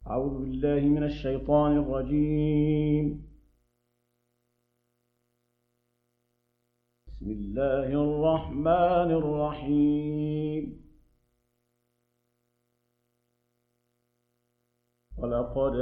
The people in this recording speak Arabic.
أعوذ بالله من الشيطان الرجيم. بسم الله الرحمن الرحيم. ولقد